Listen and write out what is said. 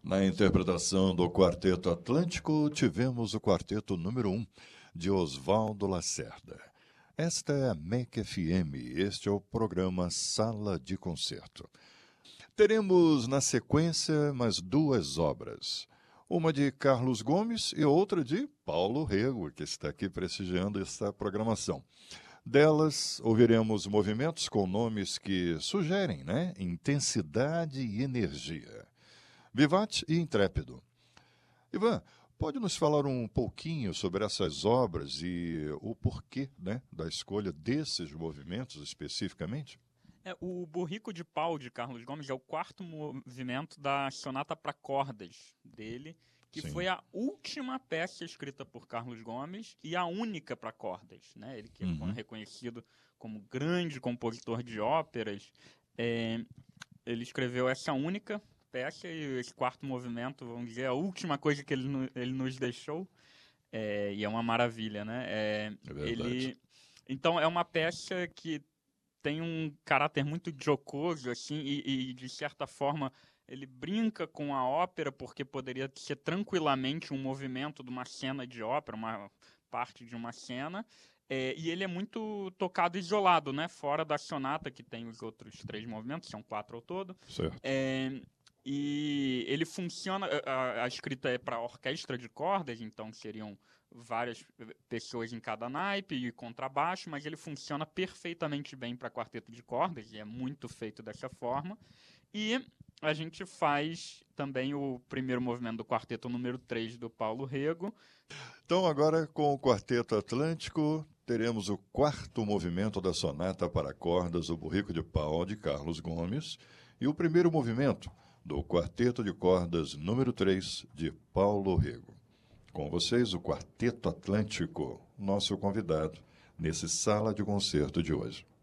Na interpretação do Quarteto Atlântico, tivemos o quarteto número 1, de Oswaldo Lacerda. Esta é a MEC FM, este é o programa Sala de Concerto. Teremos na sequência mais duas obras, uma de Carlos Gomes e outra de Paulo Rego, que está aqui prestigiando esta programação. Delas, ouviremos movimentos com nomes que sugerem, intensidade e energia. Vivace e Intrépido. Ivan, pode nos falar um pouquinho sobre essas obras e o porquê, da escolha desses movimentos especificamente? O Burrico de Pau, de Carlos Gomes, é o quarto movimento da sonata para cordas dele, que Sim. foi a última peça escrita por Carlos Gomes e a única para cordas. Ele que é reconhecido como grande compositor de óperas, ele escreveu essa única peça e esse quarto movimento, vamos dizer, a última coisa que ele nos deixou, e é uma maravilha, É verdade. Então, é uma peça que tem um caráter muito jocoso, assim, e de certa forma ele brinca com a ópera, porque poderia ser tranquilamente um movimento de uma cena de ópera, uma parte de uma cena, e ele é muito tocado isolado, fora da sonata, que tem os outros três movimentos, são quatro ao todo. Certo. E ele funciona, a escrita é para orquestra de cordas, então seriam várias pessoas em cada naipe e contrabaixo, mas ele funciona perfeitamente bem para quarteto de cordas, e é muito feito dessa forma. E a gente faz também o primeiro movimento do quarteto número 3 do Paulo Rego. Então, agora com o Quarteto Atlântico, teremos o quarto movimento da sonata para cordas, o Burrico de Pau, de Carlos Gomes, e o primeiro movimento do Quarteto de Cordas número 3, de Paulo Rego. Com vocês, o Quarteto Atlântico, nosso convidado nesse Sala de Concerto de hoje.